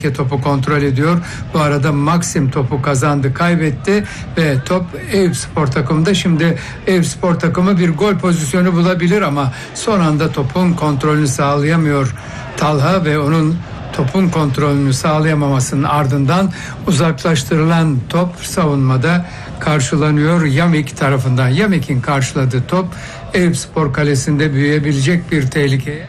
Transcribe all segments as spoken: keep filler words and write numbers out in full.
topu kontrol ediyor. Bu arada Maxim topu kazandı, kaybetti ve top Eyüpspor takımında. Şimdi Eyüpspor takımı bir gol pozisyonu bulabilir ama son anda topun kontrolünü sağlayamıyor Talha ve onun topun kontrolünü sağlayamamasının ardından uzaklaştırılan top savunmada karşılanıyor Yamik tarafından. Yamik'in karşıladığı top Eyüpspor kalesinde büyüyebilecek bir tehlikeye.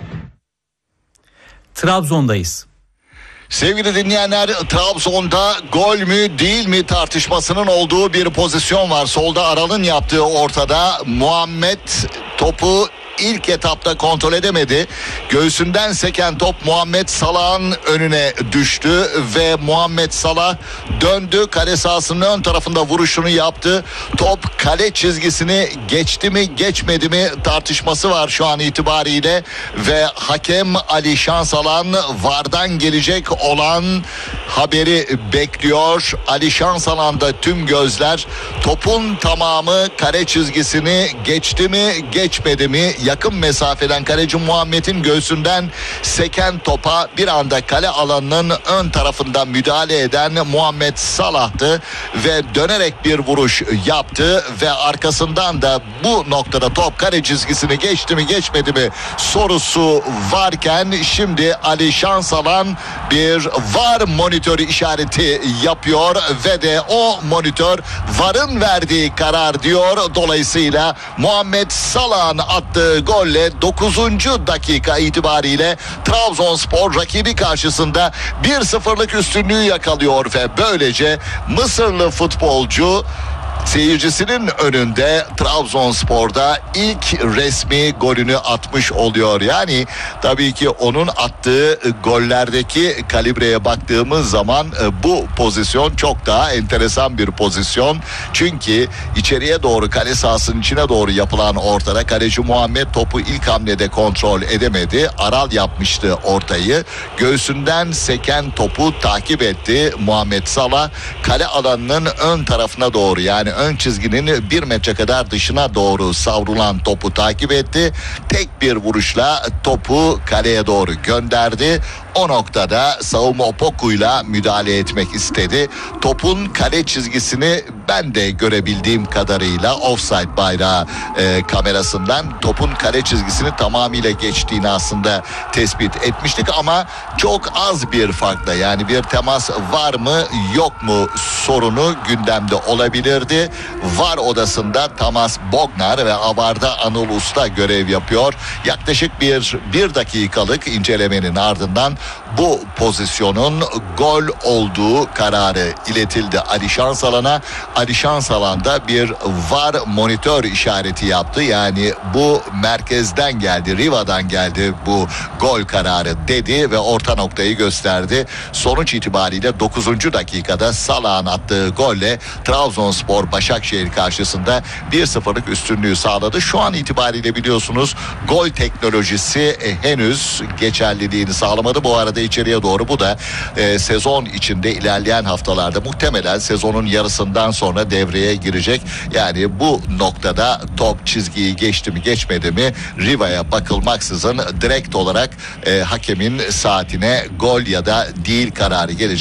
Trabzon'dayız. Sevgili dinleyenler, Trabzon'da gol mü değil mi tartışmasının olduğu bir pozisyon var. Solda Aral'ın yaptığı ortada. Muhammed topu ilk etapta kontrol edemedi. Göğsünden seken top Muhammed Salah'ın önüne düştü ve Muhammed Salah döndü. Kale sahasının ön tarafında vuruşunu yaptı. Top kale çizgisini geçti mi geçmedi mi tartışması var şu an itibariyle ve hakem Ali Şansalan V A R'dan gelecek olan haberi bekliyor. Ali Şansalan'da tüm gözler topun tamamı kale çizgisini geçti mi geçmedi mi? Yakın mesafeden kaleci Muhammed'in göğsünden seken topa bir anda kale alanının ön tarafından müdahale eden Muhammed Salah'tı ve dönerek bir vuruş yaptı ve arkasından da bu noktada top kale çizgisini geçti mi geçmedi mi sorusu varken şimdi Ali Şansalan bir V A R monitörü işareti yapıyor ve de o monitör V A R'ın verdiği karar diyor. Dolayısıyla Muhammed Salah'ın attığı golle dokuzuncu dakika itibariyle Trabzonspor rakibi karşısında bir sıfırlık üstünlüğü yakalıyor ve böylece Mısırlı futbolcu seyircisinin önünde Trabzonspor'da ilk resmi golünü atmış oluyor. Yani tabii ki onun attığı gollerdeki kalibreye baktığımız zaman bu pozisyon çok daha enteresan bir pozisyon. Çünkü içeriye doğru, kale sahasının içine doğru yapılan ortada kaleci Muhammed topu ilk hamlede kontrol edemedi. Aral yapmıştı ortayı. Göğsünden seken topu takip etti Muhammed Salah. Kale alanının ön tarafına doğru, yani ön çizginin bir metre kadar dışına doğru savrulan topu takip etti. Tek bir vuruşla topu kaleye doğru gönderdi. O noktada Savunma Opoku'yla müdahale etmek istedi. Topun kale çizgisini ben de görebildiğim kadarıyla offside bayrağı e, kamerasından topun kale çizgisini tamamıyla geçtiğini aslında tespit etmiştik ama çok az bir farkla, yani bir temas var mı yok mu sorunu gündemde olabilirdi. V A R odasında Tamas Bognar ve Avarda Anıl Usta görev yapıyor. Yaklaşık bir bir dakikalık incelemenin ardından bu pozisyonun gol olduğu kararı iletildi Ali Şansalan'a. Ali Şansalan da bir V A R monitör işareti yaptı. Yani bu merkezden geldi, Riva'dan geldi bu gol kararı dedi ve orta noktayı gösterdi. Sonuç itibariyle dokuzuncu dakikada Salah'ın attığı golle Trabzonspor Başakşehir karşısında bir sıfırlık üstünlüğü sağladı. Şu an itibariyle biliyorsunuz gol teknolojisi henüz geçerliliğini sağlamadı. Bu arada içeriye doğru bu da e, sezon içinde ilerleyen haftalarda muhtemelen sezonun yarısından sonra devreye girecek. Yani bu noktada top çizgiyi geçti mi geçmedi mi Riva'ya bakılmaksızın direkt olarak e, hakemin saatine gol ya da değil kararı gelecek.